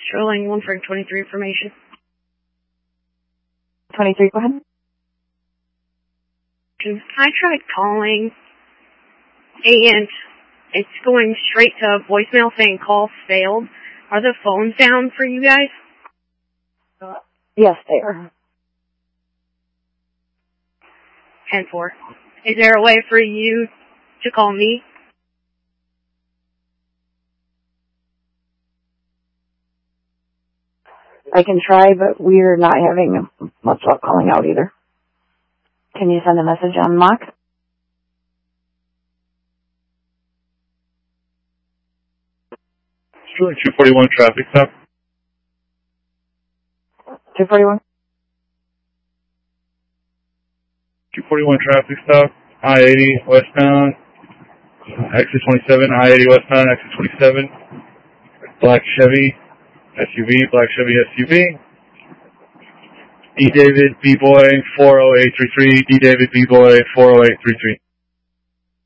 Sterling 1 for 23 information. 23, go ahead. I tried calling, and it's going straight to voicemail saying call failed. Are the phones down for you guys? Yes, they are. 10-4. Is there a way for you to call me? I can try, but we're not having much luck calling out either. Can you send a message on Mock? Sterling 241 traffic stop. 241? 241 traffic stop. I-80 westbound. Exit 27. I-80 westbound. Exit 27. Black Chevy SUV. Black Chevy SUV. D. David B. Boy 40833. D. David B. Boy 40833.